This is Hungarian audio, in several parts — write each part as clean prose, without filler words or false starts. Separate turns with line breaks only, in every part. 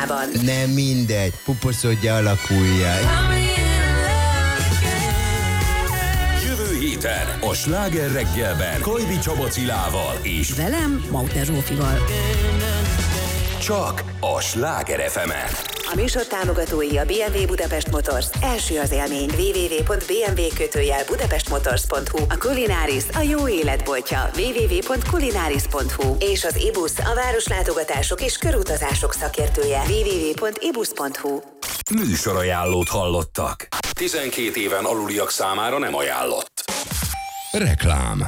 formában.
Nem mindegy, puposzodja alakulja.
Jövő héten a Sláger reggelben Kajdi Csaba Cilával és
velem, Mauter Zsófival.
Csak a Sláger FM-en.
A műsor támogatói a BMW Budapest Motors. Első az élmény. www.bmw-budapestmotors.hu. A Kulináris a jó életboltja. www.kulináris.hu. És az IBUS a városlátogatások és körutazások szakértője. www.ibus.hu.
Műsorajánlót hallottak. 12 éven aluliak számára nem ajánlott. Reklám.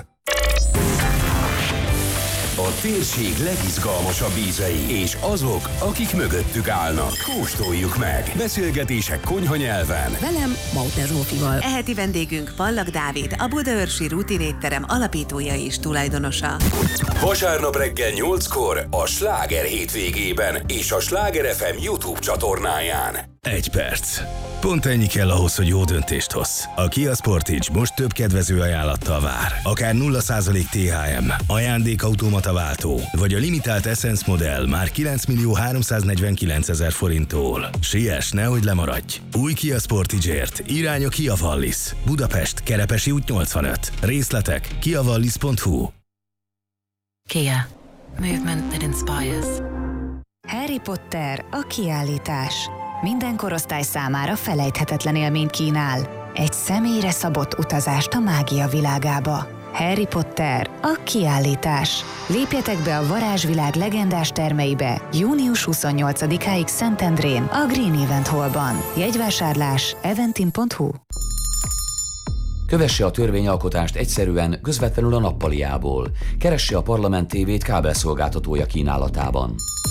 A térség legizgalmasabb ízei és azok, akik mögöttük állnak. Kóstoljuk meg. Beszélgetések konyhanyelven.
Velem, Mauter Zsófival. Eheti vendégünk Pallag Dávid, a Budaörsi Rutin étterem alapítója és tulajdonosa.
Vasárnap reggel 8-kor a Sláger hétvégében és a Sláger FM YouTube csatornáján.
1 perc. Pont ennyi kell ahhoz, hogy jó döntést hozz. A Kia Sportage most több kedvező ajánlattal vár. Akár 0% THM, ajándékautomata váltó, vagy a limitált Essence modell már 9.349.000 forinttól. Siess, nehogy lemaradj! Új Kia Sportage-ért irány a Kia Wallis. Budapest, Kerepesi út 85. Részletek kiavallis.hu.
Kia. Movement that inspires.
Harry Potter a kiállítás. Minden korosztály számára felejthetetlen élményt kínál. Egy személyre szabott utazást a mágia világába. Harry Potter a kiállítás. Lépjetek be a varázsvilág legendás termeibe június 28-áig Szentendrén a Green Event Hallban. Jegyvásárlás eventim.hu.
Kövesse a törvényalkotást egyszerűen, közvetlenül a nappaliából. Keresse a Parlament TV-t kábelszolgáltatója kínálatában.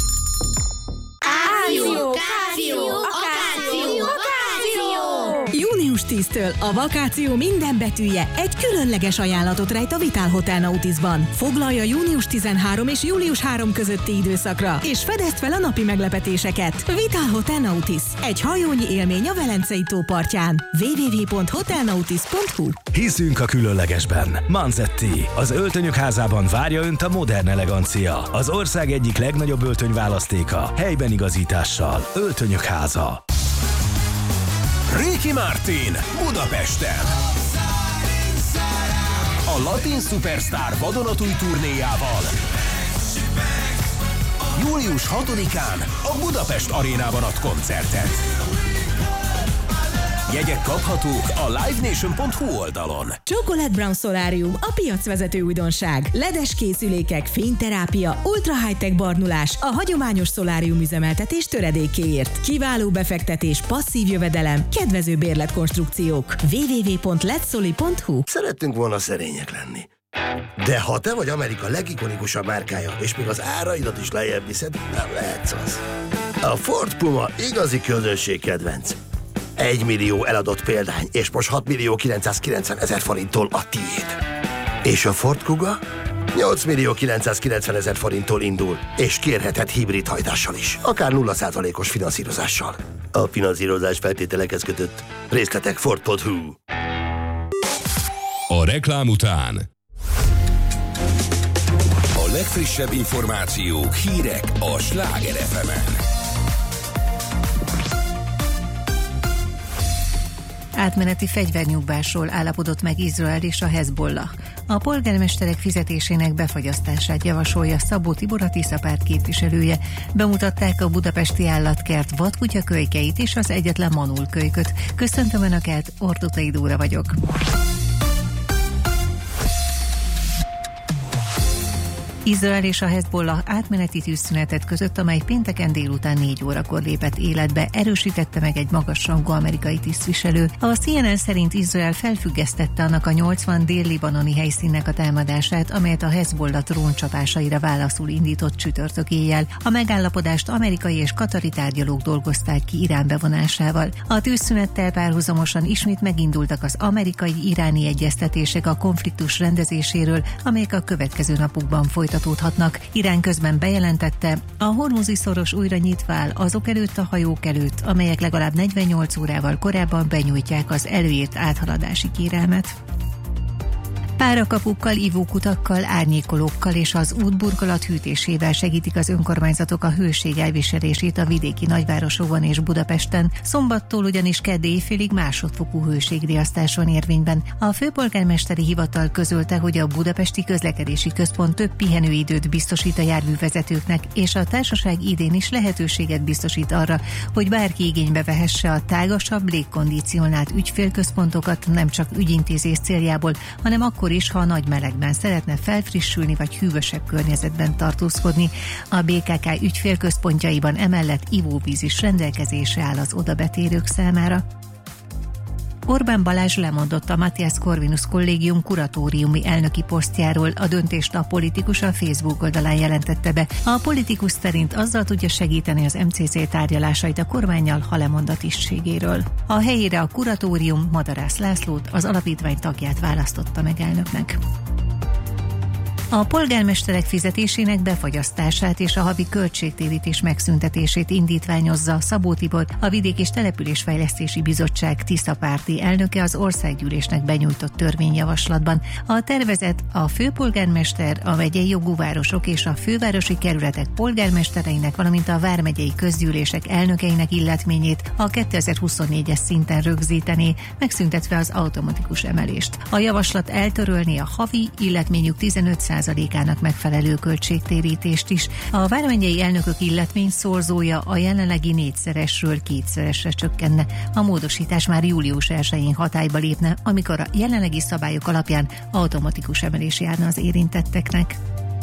Június 10-től a vakáció minden betűje egy különleges ajánlatot rejt a Vitál Hotel Nautisban. Foglalja június 13 és július 3 közötti időszakra, és fedezd fel a napi meglepetéseket. Vitál Hotel Nautis. Egy hajónyi élmény a Velencei tó partján. www.hotelnautis.hu.
Hiszünk a különlegesben. Manzetti. Az öltönyök házában várja Önt a modern elegancia. Az ország egyik legnagyobb öltönyválasztéka. Helyben igazítással. Öltönyök háza.
Ricky Martin Budapesten. A latin szupersztár vadonatúj turnéjával július 6-án a Budapest Arénában ad koncertet. Jegyek kaphatók a livenation.hu oldalon.
Chocolate Brown Solarium, a piacvezető újdonság. Ledes készülékek, fényterápia, ultra high-tech barnulás, a hagyományos szolárium üzemeltetés töredékéért. Kiváló befektetés, passzív jövedelem, kedvező bérletkonstrukciók. www.letsoli.hu.
Szerettünk volna szerények lenni. De ha te vagy Amerika legikonikusabb márkája, és még az áraidat is lejjebb viszed, nem lehetsz az. A Ford Puma igazi közönség kedvenc. 1 millió eladott példány, és most 6.990.000 forinttól a tiéd. És a Ford Kuga 8.990.000 forinttól indul, és kérheted hibrid hajtással is, akár 0%-os finanszírozással. A finanszírozás feltételekhez kötött. Részletek Ford.hu.
A reklám után a legfrissebb információk, hírek a Sláger FM-en.
Átmeneti fegyvernyugvásról állapodott meg Izrael és a Hezbollah. A polgármesterek fizetésének befagyasztását javasolja Szabó Tibor, a Tisza párt képviselője. Bemutatták a budapesti állatkert vadkutyakölykeit és az egyetlen manulkölyköt. Köszöntöm Önöket, Ordutai Dóra vagyok. Izrael és a Hezbollah átmeneti tűzszünetet között, amely pénteken délután 4 órakor lépett életbe, erősítette meg egy magasrangú amerikai tisztviselő. A CNN szerint Izrael felfüggesztette annak a 80 dél-libanoni helyszínnek a támadását, amelyet a Hezbollah dróncsapásaira válaszul indított csütörtök éjjel. A megállapodást amerikai és katari tárgyalók dolgozták ki Irán bevonásával. A tűzszünettel párhuzamosan ismét megindultak az amerikai-iráni egyeztetések a konfliktus rendezéséről, amelyek a következő napokban folytatódnak. Irán közben bejelentette, a Hormuzi szoros újra nyitva áll azok előtt a hajók előtt, amelyek legalább 48 órával korábban benyújtják az előírt áthaladási kérelmet. Párakapukkal, ivókutakkal, árnyékolókkal és az útburkolat hűtésével segítik az önkormányzatok a hőség elviselését a vidéki nagyvárosokban és Budapesten. Szombattól ugyanis kedd éjfélig másodfokú hőségriasztás van érvényben. A főpolgármesteri hivatal közölte, hogy a Budapesti Közlekedési Központ több pihenőidőt biztosít a járművezetőknek, és a társaság idén is lehetőséget biztosít arra, hogy bárki igénybe vehesse a tágasabb, légkondicionált ügyfélközpontokat nem csak ügyintézés céljából, hanem akkor is, ha a nagy melegben szeretne felfrissülni vagy hűvösebb környezetben tartózkodni. A BKK ügyfélközpontjaiban emellett ivóvíz is rendelkezésre áll az odabetérők számára. Orbán Balázs lemondott a Matthias Corvinus Kollégium kuratóriumi elnöki posztjáról. A döntést a politikus a Facebook oldalán jelentette be. A politikus szerint azzal tudja segíteni az MCC tárgyalásait a kormánnyal, ha lemond a tisztségéről. A helyére a kuratórium Madarász Lászlót, az alapítvány tagját választotta meg elnöknek. A polgármesterek fizetésének befagyasztását és a havi költségtérítés megszüntetését indítványozza Szabó Tibor, a Vidék- és Településfejlesztési Bizottság tisztapárti elnöke az országgyűlésnek benyújtott törvényjavaslatban. A tervezet a főpolgármester, a megyei jogú városok és a fővárosi kerületek polgármestereinek, valamint a vármegyei közgyűlések elnökeinek illetményét a 2024-es szinten rögzítené, megszüntetve az automatikus emelést. A javaslat eltörölné a havi illetményük 15%-ának megfelelő költségtérítést is. A vármegyei elnökök illetményszorzója a jelenlegi 4-szeresről 2-szeresre csökkenne. A módosítás már július 1-én hatályba lépne, amikor a jelenlegi szabályok alapján automatikus emelés járna az érintetteknek.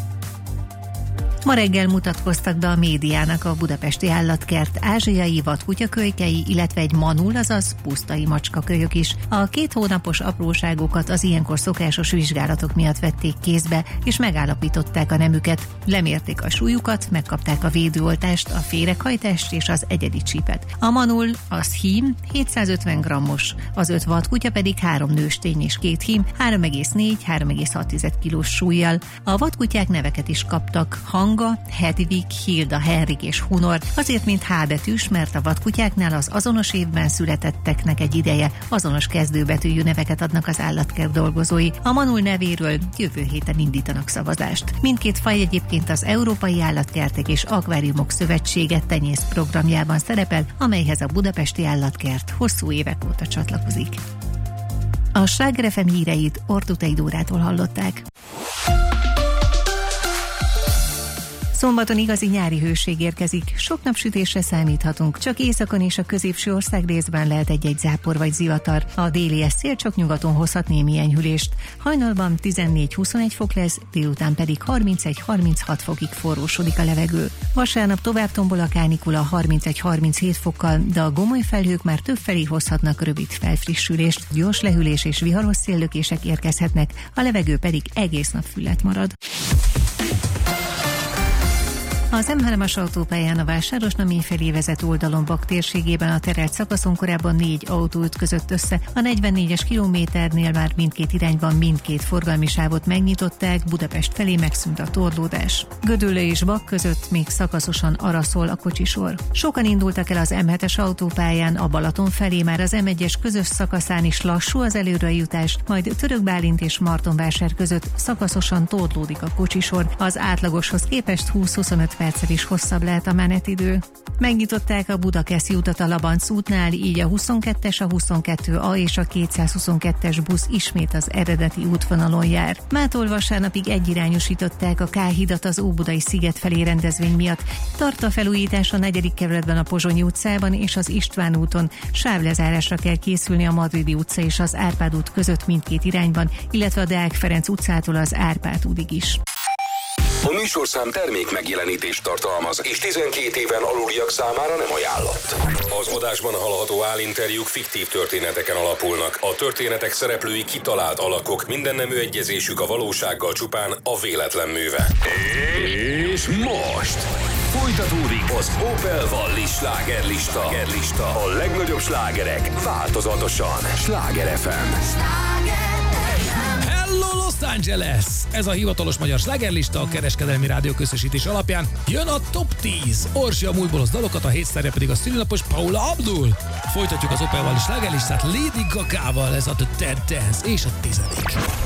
Ma reggel mutatkoztak be a médiának a budapesti állatkert ázsiai vadkutyakölykei, illetve egy manul, azaz pusztai macskakölyök is. A 2 hónapos apróságokat az ilyenkor szokásos vizsgálatok miatt vették kézbe, és megállapították a nemüket. Lemérték a súlyukat, megkapták a védőoltást, a féreghajtást és az egyedi csípet. A manul, az hím, 750 grammos, az 5 vadkutya pedig 3 nőstény és 2 hím, 3,4-3,6 kilós súllyal. A vadkutyák neveket is kaptak: Hanga, Hedvig, Hilda, Henrik és Hunor, azért mint H betűs, mert a vadkutyáknál az azonos évben születetteknek egy ideje azonos kezdőbetűjű neveket adnak az állatkert dolgozói. A manul nevéről jövő héten indítanak szavazást. Mindkét faj egyébként az Európai Állatkertek és Akváriumok Szövetsége tenyész programjában szerepel, amelyhez a budapesti állatkert hosszú évek óta csatlakozik. A Sláger FM híreit Ortutai Dórától hallották. Szombaton igazi nyári hőség érkezik, sok napsütésre számíthatunk, csak északon és a középső ország részben lehet egy-egy zápor vagy zivatar. A délies szél csak nyugaton hozhat némi enyhülést. Hajnalban 14-21 fok lesz, délután pedig 31-36 fokig forrósodik a levegő. Vasárnap tovább tombol a kánikula 31-37 fokkal, de a gomoly felhők már többfelé hozhatnak rövid felfrissülést, gyors lehűlés és viharos széllökések érkezhetnek, a levegő pedig egész nap füllet marad. Az M3-as autópályán a Vásárosnamény felé vezet oldalon Bak térségében a terelt szakaszon korábban 4 autó ütközött össze. A 44-es kilométernél már mindkét irányban mindkét forgalmi sávot megnyitották, Budapest felé megszűnt a torlódás. Gödöllő és Bak között még szakaszosan araszol a kocsisor. Sokan indultak el az M7-es autópályán, a Balaton felé már az M1-es közös szakaszán is lassú az előrejutás, majd Török Bálint és Martonvásár között szakaszosan torlódik a kocsisor. Az átlagoshoz képest 20-25 perccel is hosszabb lehet a menetidő. Megnyitották a Budakeszi utat a Labanc útnál, így a 22-es, a 22A és a 222-es busz ismét az eredeti útvonalon jár. Mától vasárnapig egyirányosították a K-hidat az Óbudai sziget felé rendezvény miatt. Tart a felújítás a 4. kerületben a Pozsonyi utcában és az István úton. Sávlezárásra kell készülni a Madridi utca és az Árpád út között mindkét irányban, illetve a Deák Ferenc utcától az Árpád útig is.
A műsorszám termék megjelenítést tartalmaz, és 12 éven aluliak számára nem ajánlott. Az adásban hallható állinterjúk fiktív történeteken alapulnak. A történetek szereplői kitalált alakok, mindennemű egyezésük a valósággal csupán a véletlen műve. És most folytatódik az Opel Valli slágerlista. A legnagyobb slágerek változatosan. Sláger FM.
Hello Los Angeles! Ez a hivatalos magyar slágerlista a Kereskedelmi Rádió közösítés alapján. Jön a Top 10! Orsi a múltból dalokat, a hétszerre pedig a szülinapos Paula Abdul. Folytatjuk az Opel Valli slágerlistát Lady Gagával, ez a The Dead Dance és a 10.